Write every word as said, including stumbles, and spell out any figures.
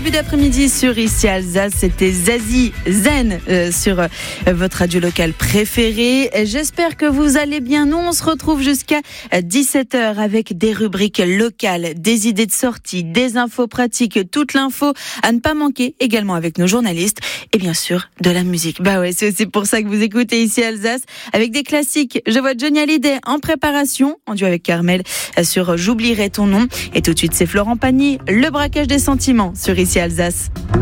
début d'après-midi sur Ici Alsace, c'était Zazie Zen euh, sur euh, votre radio locale préférée. J'espère que vous allez bien. Nous, on se retrouve jusqu'à dix-sept heures avec des rubriques locales, des idées de sortie, des infos pratiques, toute l'info à ne pas manquer, également avec nos journalistes et bien sûr de la musique. Bah ouais, c'est aussi pour ça que vous écoutez Ici Alsace avec des classiques. Je vois Johnny Hallyday en préparation, en duo avec Carmel sur J'oublierai ton nom. Et tout de suite, c'est Florent Pagny, le braquage des sentiments sur Ici Alsace.